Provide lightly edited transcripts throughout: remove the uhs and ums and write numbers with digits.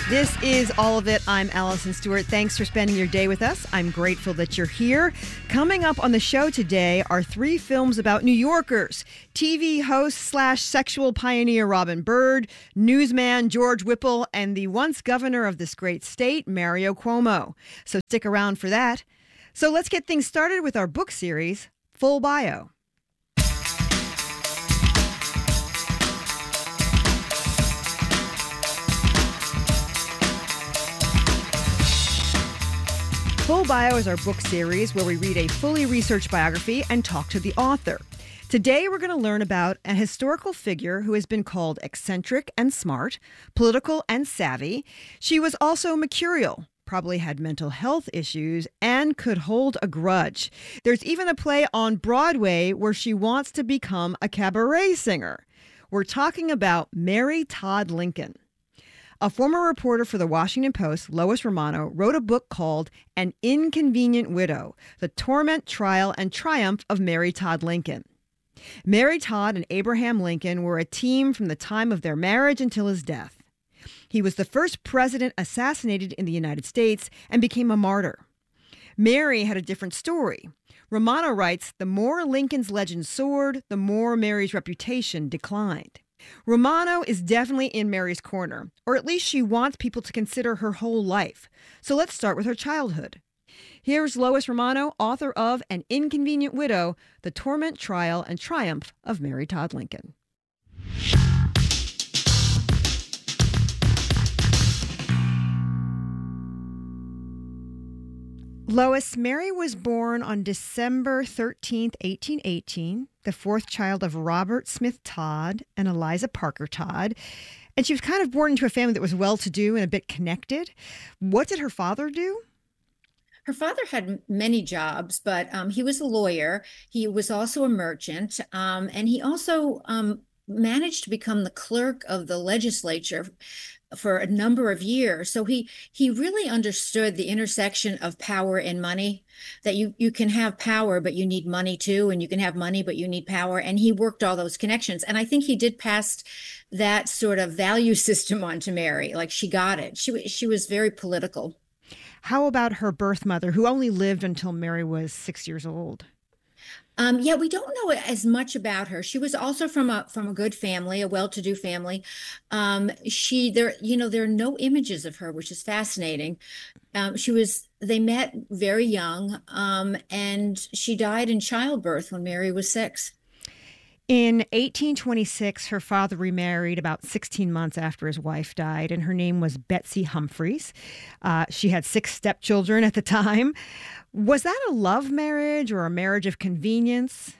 This is All of It. I'm Allison Stewart. Thanks for spending your day with us. I'm grateful that you're here. Coming up on the show today are 3 films about New Yorkers. TV host / sexual pioneer Robin Bird, newsman George Whipple, and the once governor of this great state, Mario Cuomo. So stick around for that. So let's get things started with our book series, Full Bio. Full Bio is our book series where we read a fully researched biography and talk to the author. Today, we're going to learn about a historical figure who has been called eccentric and smart, political and savvy. She was also mercurial, probably had mental health issues, and could hold a grudge. There's even a play on Broadway where she wants to become a cabaret singer. We're talking about Mary Todd Lincoln. A former reporter for the Washington Post, Lois Romano, wrote a book called An Inconvenient Widow, The Torment, Trial, and Triumph of Mary Todd Lincoln. Mary Todd and Abraham Lincoln were a team from the time of their marriage until his death. He was the first president assassinated in the United States and became a martyr. Mary had a different story. Romano writes, the more Lincoln's legend soared, the more Mary's reputation declined. Romano is definitely in Mary's corner, or at least she wants people to consider her whole life. So let's start with her childhood. Here's Lois Romano, author of An Inconvenient Widow, The Torment, Trial, and Triumph of Mary Todd Lincoln. Lois, Mary was born on December 13th, 1818, the 4th child of Robert Smith Todd and Eliza Parker Todd. And she was kind of born into a family that was well-to-do and a bit connected. What did her father do? Her father had many jobs, but he was a lawyer. He was also a merchant, and he also managed to become the clerk of the legislature for a number of years. So he really understood the intersection of power and money, that you can have power, but you need money too, and you can have money, but you need power. And he worked all those connections. And I think he did pass that sort of value system on to Mary. Like, she got it. She was very political. How about her birth mother, who only lived until Mary was 6 years old? Yeah, we don't know as much about her. She was also from a good family, a well-to-do family. There are no images of her, which is fascinating. They met very young, and she died in childbirth when Mary was 6. In 1826, her father remarried about 16 months after his wife died, and her name was Betsy Humphreys. She had 6 stepchildren at the time. Was that a love marriage or a marriage of convenience?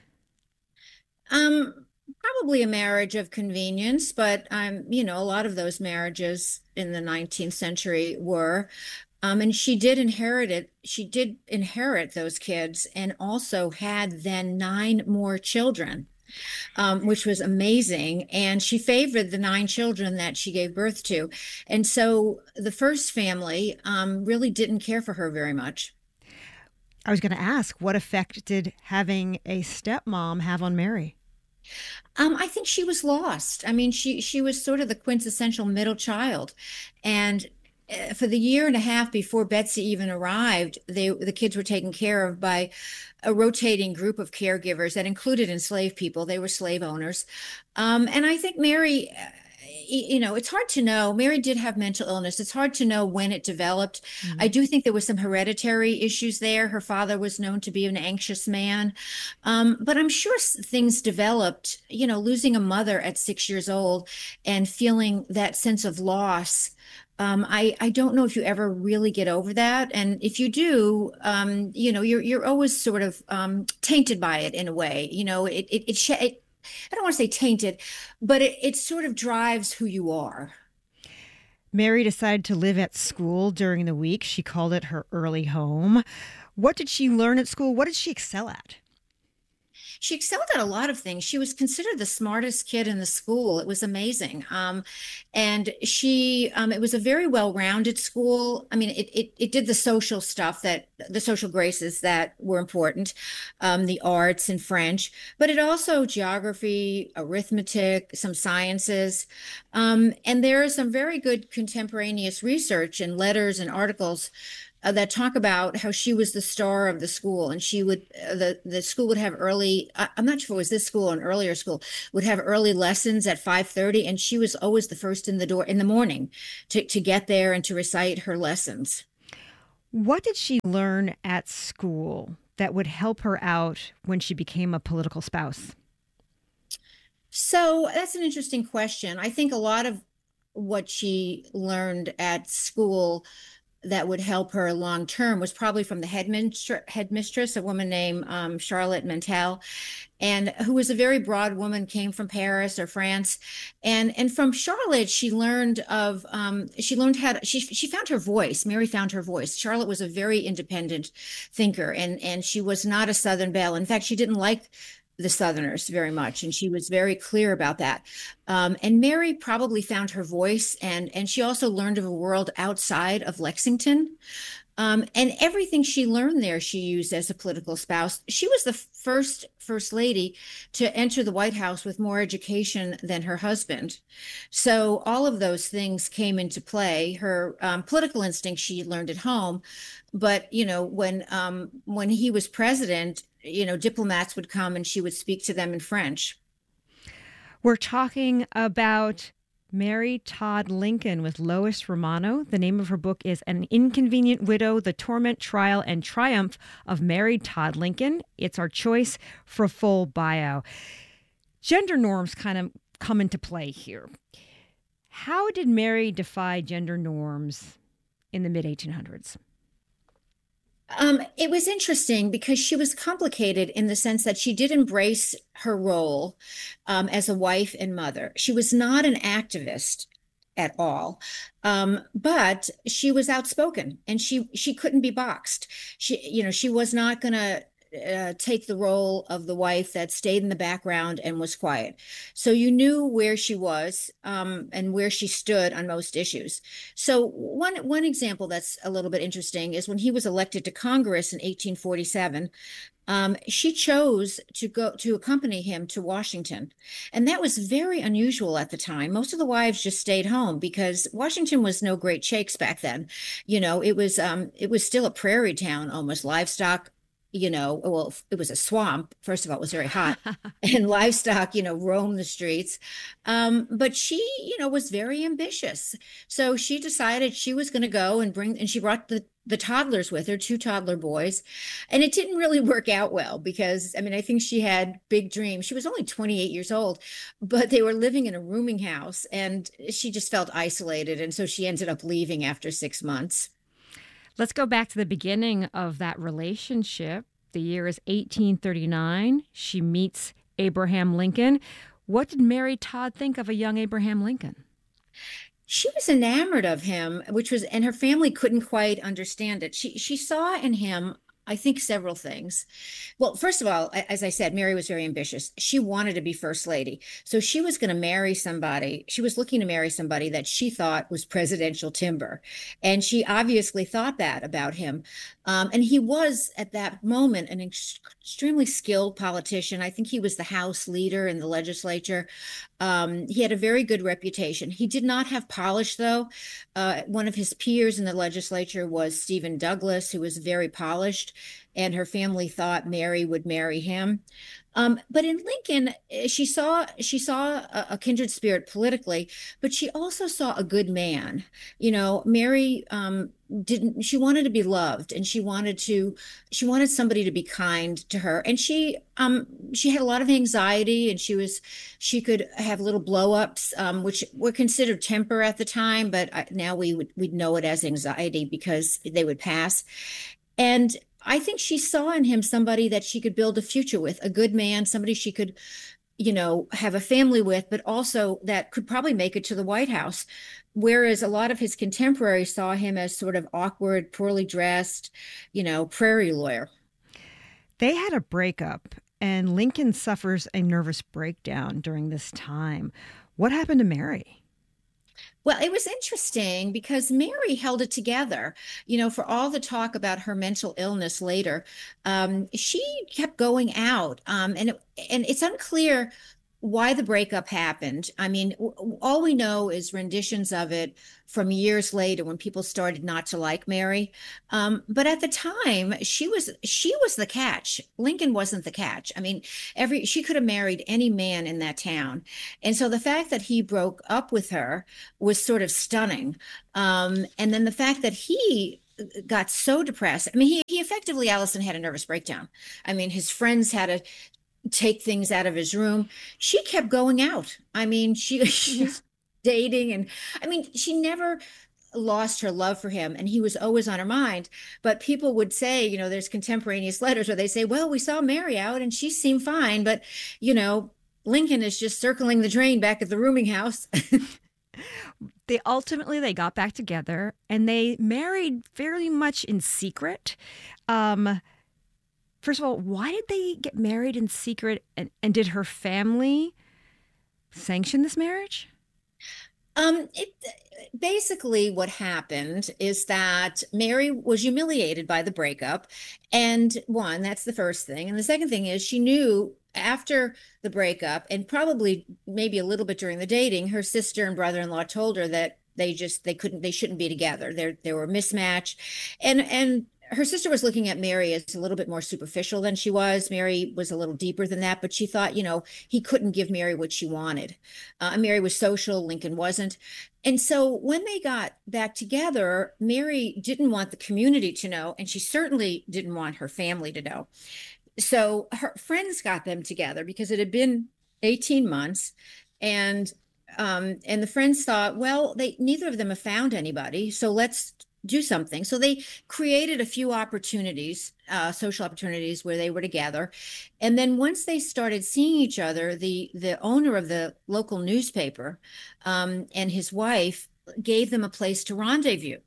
Probably a marriage of convenience, but a lot of those marriages in the 19th century were. And she did inherit it. She did inherit those kids and also had then 9 more children. Which was amazing. And she favored the 9 children that she gave birth to. And so the first family really didn't care for her very much. I was going to ask, what effect did having a stepmom have on Mary? I think she was lost. I mean, she was sort of the quintessential middle child. And for the year and a half before Betsy even arrived, the kids were taken care of by a rotating group of caregivers that included enslaved people. They were slave owners. And I think Mary, it's hard to know. Mary did have mental illness. It's hard to know when it developed. Mm-hmm. I do think there was some hereditary issues there. Her father was known to be an anxious man. But I'm sure things developed, losing a mother at 6 years old and feeling that sense of loss. I don't know if you ever really get over that. And if you do, you're always sort of tainted by it in a way. I don't want to say tainted, but it sort of drives who you are. Mary decided to live at school during the week. She called it her early home. What did she learn at school? What did she excel at? She excelled at a lot of things. She was considered the smartest kid in the school. It was amazing. And it was a very well-rounded school. I mean, it did the social stuff, that the social graces that were important, the arts and French, but it also geography, arithmetic, some sciences. And there is some very good contemporaneous research and letters and articles that talk about how she was the star of the school, and she would the school would have early. I'm not sure if it was this school or an earlier school would have early lessons at 5:30, and she was always the first in the door in the morning to get there and to recite her lessons. What did she learn at school that would help her out when she became a political spouse? So that's an interesting question. I think a lot of what she learned at school that would help her long term was probably from the headmistress, a woman named Charlotte Mantel, and who was a very broad woman, came from Paris or France, and from Charlotte she learned how to she found her voice. Mary found her voice. Charlotte was a very independent thinker, and she was not a Southern belle. In fact, she didn't like the Southerners very much, and she was very clear about that. And Mary probably found her voice, and she also learned of a world outside of Lexington. And everything she learned there, she used as a political spouse. She was the first lady to enter the White House with more education than her husband. So all of those things came into play. Her political instinct she learned at home, but when he was president, diplomats would come and she would speak to them in French. We're talking about Mary Todd Lincoln with Lois Romano. The name of her book is An Inconvenient Widow, The Torment, Trial, and Triumph of Mary Todd Lincoln. It's our choice for a full bio. Gender norms kind of come into play here. How did Mary defy gender norms in the mid 1800s? It was interesting because she was complicated in the sense that she did embrace her role as a wife and mother. She was not an activist at all, but she was outspoken, and she couldn't be boxed. She was not going to take the role of the wife that stayed in the background and was quiet. So you knew where she was, and where she stood on most issues. So one example that's a little bit interesting is when he was elected to Congress in 1847. She chose to accompany him to Washington. And that was very unusual at the time. Most of the wives just stayed home because Washington was no great shakes back then. It was still a prairie town, almost livestock. Well, it was a swamp. First of all, it was very hot, and livestock, roamed the streets. But she, was very ambitious. So she decided she was going to go and she brought the toddlers with her, two toddler boys. And it didn't really work out well because, I mean, I think she had big dreams. She was only 28 years old, but they were living in a rooming house, and she just felt isolated. And so she ended up leaving after 6 months. Let's go back to the beginning of that relationship. The year is 1839. She meets Abraham Lincoln. What did Mary Todd think of a young Abraham Lincoln? She was enamored of him, and her family couldn't quite understand it. She saw in him, I think, several things. Well, first of all, as I said, Mary was very ambitious. She wanted to be first lady. So she was going to marry somebody. She was looking to marry somebody that she thought was presidential timber. And she obviously thought that about him. And he was, at that moment, an extremely skilled politician. I think he was the House leader in the legislature. He had a very good reputation. He did not have polish, though. One of his peers in the legislature was Stephen Douglas, who was very polished, and her family thought Mary would marry him. But in Lincoln, she saw a kindred spirit politically, but she also saw a good man. Mary didn't. She wanted to be loved, and she wanted somebody to be kind to her. And she had a lot of anxiety, and she could have little blow-ups, which were considered temper at the time, but now we'd know it as anxiety because they would pass. And I think she saw in him somebody that she could build a future with, a good man, somebody she could, have a family with, but also that could probably make it to the White House. Whereas a lot of his contemporaries saw him as sort of awkward, poorly dressed, prairie lawyer. They had a breakup and Lincoln suffers a nervous breakdown during this time. What happened to Mary? Well, it was interesting because Mary held it together. For all the talk about her mental illness later, she kept going out, and it's unclear why the breakup happened. I mean, all we know is renditions of it from years later when people started not to like Mary. But at the time, she was the catch. Lincoln wasn't the catch. I mean, every she could have married any man in that town, and so the fact that he broke up with her was sort of stunning. And then the fact that he got so depressed. I mean, he effectively, Allison, had a nervous breakdown. I mean, his friends had to take things out of his room. She kept going out. I mean, she's dating, and I mean, she never lost her love for him, and he was always on her mind. But people would say, there's contemporaneous letters where they say, well, we saw Mary out and she seemed fine, but you know, Lincoln is just circling the drain back at the rooming house. They got back together and they married fairly much in secret. Um, First of all, why did they get married in secret? And did her family sanction this marriage? It basically what happened is that Mary was humiliated by the breakup. And one, that's the first thing. And the second thing is she knew after the breakup, and probably maybe a little bit during the dating, her sister and brother-in-law told her that they shouldn't be together. They were mismatched. And her sister was looking at Mary as a little bit more superficial than she was. Mary was a little deeper than that, but she thought, he couldn't give Mary what she wanted. Mary was social, Lincoln wasn't. And so when they got back together, Mary didn't want the community to know, and she certainly didn't want her family to know. So her friends got them together because it had been 18 months. And the friends thought, well, neither of them have found anybody, so let's do something. So they created a few opportunities, social opportunities where they were together. And then once they started seeing each other, the owner of the local newspaper and his wife gave them a place to rendezvous.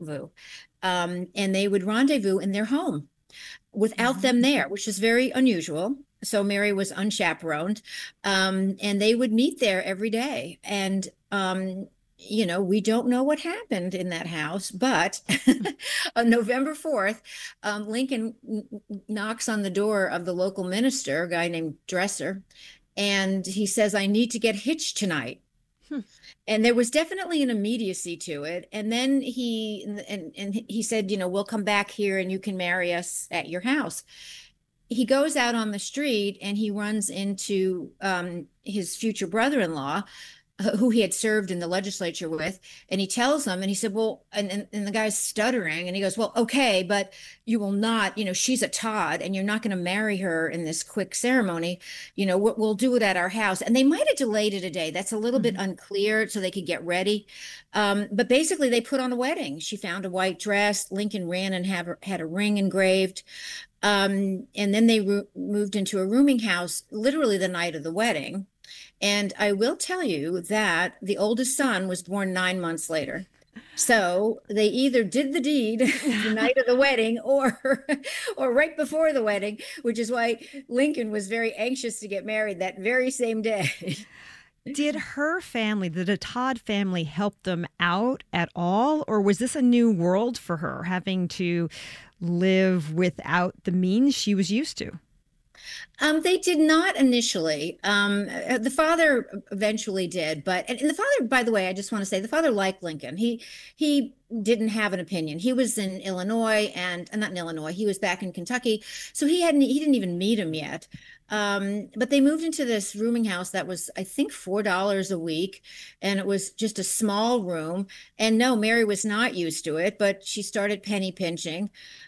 And they would rendezvous in their home without them there, which is very unusual. So Mary was unchaperoned, and they would meet there every day. And we don't know what happened in that house, but on November 4th, Lincoln knocks on the door of the local minister, a guy named Dresser, and he says, I need to get hitched tonight. And there was definitely an immediacy to it. And then he said, we'll come back here and you can marry us at your house. He goes out on the street and he runs into his future brother-in-law, who he had served in the legislature with, and he tells him, and he said, well, and the guy's stuttering, and he goes, well, okay, but you will not, she's a Todd, and you're not going to marry her in this quick ceremony. We'll do it at our house. And they might have delayed it a day. That's a little bit unclear, so they could get ready. But basically, they put on a wedding. She found a white dress. Lincoln ran and had a ring engraved. And then they moved into a rooming house literally the night of the wedding. And I will tell you that the oldest son was born 9 months later. So they either did the deed the night of the wedding or right before the wedding, which is why Lincoln was very anxious to get married that very same day. Did her family, the Todd family, help them out at all? Or was this a new world for her, having to live without the means she was used to? They did not initially. The father eventually did, and the father, by the way, I just want to say the father liked Lincoln. He didn't have an opinion. He was in Illinois and not in Illinois. He was back in Kentucky, so he didn't even meet him yet. But they moved into this rooming house that was, I think, $4 a week, and it was just a small room. And no, Mary was not used to it, but she started penny pinching.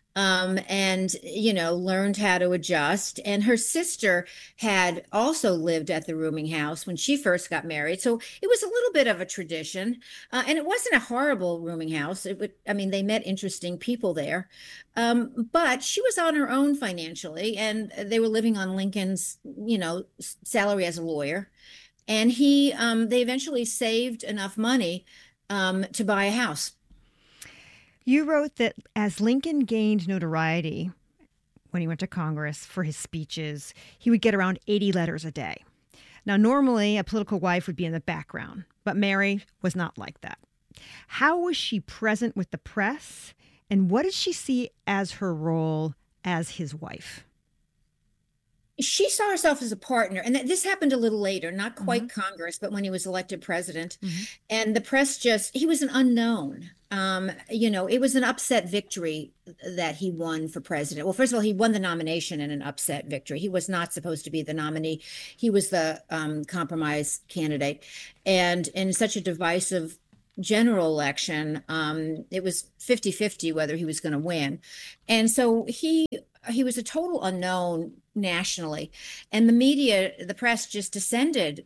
And learned how to adjust. And her sister had also lived at the rooming house when she first got married, so it was a little bit of a tradition. And it wasn't a horrible rooming house. They met interesting people there, but she was on her own financially, and they were living on Lincoln's salary as a lawyer. And they eventually saved enough money to buy a house. You wrote that as Lincoln gained notoriety, when he went to Congress for his speeches, he would get around 80 letters a day. Now, normally a political wife would be in the background, but Mary was not like that. How was she present with the press, and what did she see as her role as his wife? She saw herself as a partner, and this happened a little later, not quite Congress, but when he was elected president. And the press he was an unknown. It was an upset victory that he won for president. Well, first of all, he won the nomination in an upset victory. He was not supposed to be the nominee. He was the compromise candidate. And in such a divisive general election, it was 50-50 whether he was going to win. And so he was a total unknown nationally. And the media, the press just descended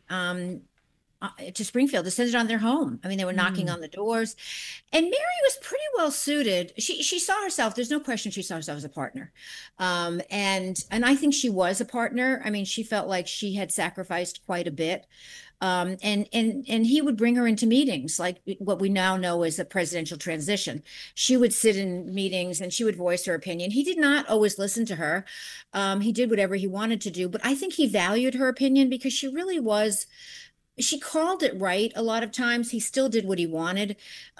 to Springfield, descended on their home. I mean, they were knocking on the doors. And Mary was pretty well suited. She saw herself, there's no question she saw herself as a partner. And I think she was a partner. I mean, she felt like she had sacrificed quite a bit. And he would bring her into meetings, like what we now know as a presidential transition. She would sit in meetings and she would voice her opinion. He did not always listen to her. He did whatever he wanted to do, but I think he valued her opinion because she really was. She called it right a lot of times. He still did what he wanted.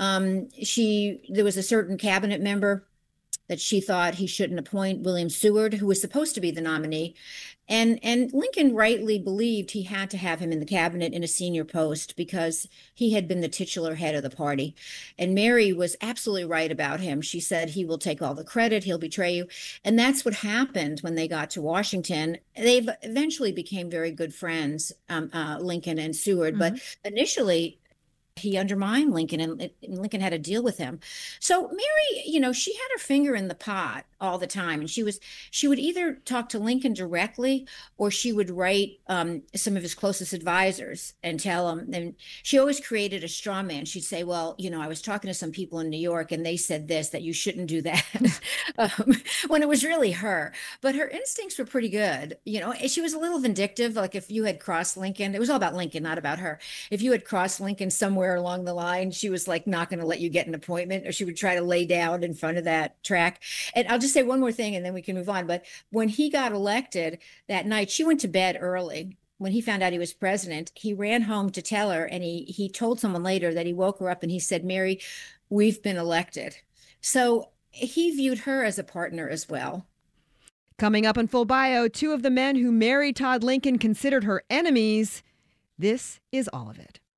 There was a certain cabinet member that she thought he shouldn't appoint, William Seward, who was supposed to be the nominee. And Lincoln rightly believed he had to have him in the cabinet in a senior post because he had been the titular head of the party. And Mary was absolutely right about him. She said, he will take all the credit, he'll betray you. And that's what happened when they got to Washington. They eventually became very good friends, Lincoln and Seward. But initially, he undermined Lincoln, and Lincoln had to deal with him. So Mary, she had her finger in the pot all the time. And she would either talk to Lincoln directly, or she would write some of his closest advisors and tell them. And she always created a straw man. She'd say, well, I was talking to some people in New York and they said this, that you shouldn't do that, when it was really her. But her instincts were pretty good. She was a little vindictive. Like if you had crossed Lincoln, it was all about Lincoln, not about her. If you had crossed Lincoln somewhere along the line, she was like not going to let you get an appointment, or she would try to lay down in front of that track. And I'll just say one more thing and then we can move on. But when he got elected that night, she went to bed early. When he found out he was president, he ran home to tell her, and he told someone later that he woke her up and he said, Mary, we've been elected. So he viewed her as a partner as well. Coming up in Full Bio, two of the men who Mary Todd Lincoln considered her enemies. This is all of it.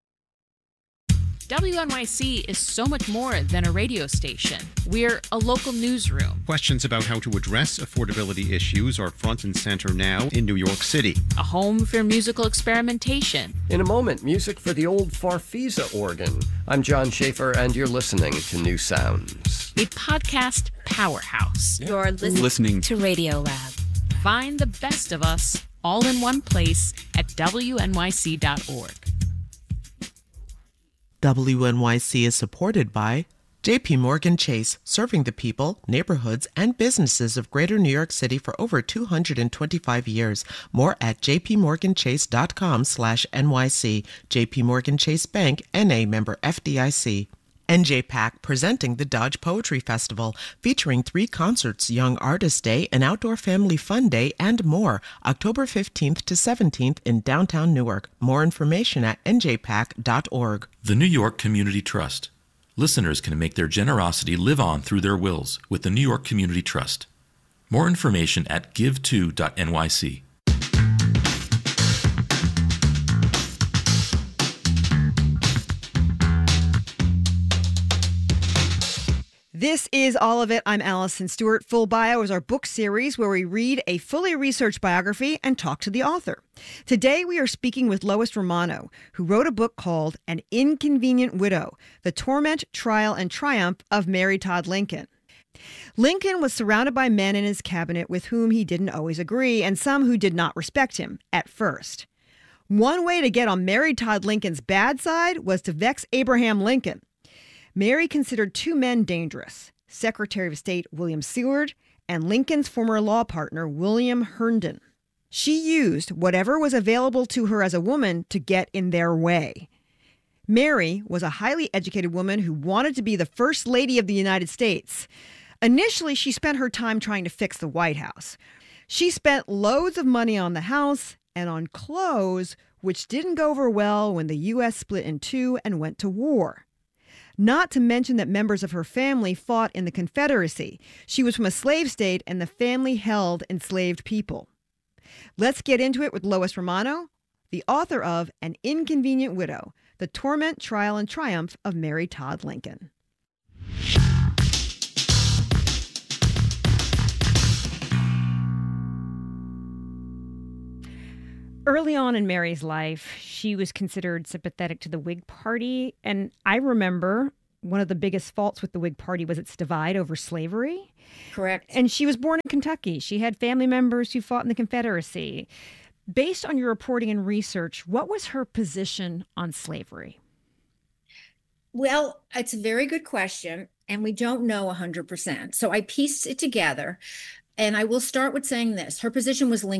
WNYC is so much more than a radio station. We're a local newsroom. Questions about how to address affordability issues are front and center now in New York City. A home for musical experimentation. In a moment, music for the old Farfisa organ. I'm John Schaefer, and you're listening to New Sounds. A podcast powerhouse. You're listening to Radio Lab. Find the best of us all in one place at WNYC.org. WNYC is supported by J.P. Morgan Chase, serving the people, neighborhoods, and businesses of Greater New York City for over 225 years. More at jpmorganchase.com/NYC. J.P. Morgan Chase Bank, N.A. member FDIC. NJPAC presenting the Dodge Poetry Festival, featuring 3 concerts, Young Artist Day, an outdoor family fun day, and more, October 15th to 17th in downtown Newark. More information at njpac.org. The New York Community Trust. Listeners can make their generosity live on through their wills with the New York Community Trust. More information at give2.nyc. This is All of It. I'm Allison Stewart. Full Bio is our book series where we read a fully researched biography and talk to the author. Today we are speaking with Lois Romano, who wrote a book called An Inconvenient Widow: The Torment, Trial, and Triumph of Mary Todd Lincoln. Lincoln was surrounded by men in his cabinet with whom he didn't always agree, and some who did not respect him at first. One way to get on Mary Todd Lincoln's bad side was to vex Abraham Lincoln. Mary considered 2 men dangerous: Secretary of State William Seward and Lincoln's former law partner William Herndon. She used whatever was available to her as a woman to get in their way. Mary was a highly educated woman who wanted to be the First Lady of the United States. Initially, she spent her time trying to fix the White House. She spent loads of money on the house and on clothes, which didn't go over well when the U.S. split in two and went to war. Not to mention that members of her family fought in the Confederacy. She was from a slave state, and the family held enslaved people. Let's get into it with Lois Romano, the author of An Inconvenient Widow, The Torment, Trial, and Triumph of Mary Todd Lincoln. Early on in Mary's life, she was considered sympathetic to the Whig Party. And I remember one of the biggest faults with the Whig Party was its divide over slavery. Correct. And she was born in Kentucky. She had family members who fought in the Confederacy. Based on your reporting and research, what was her position on slavery? Well, it's a very good question, and we don't know 100%. So I pieced it together, and I will start with saying this. Her position was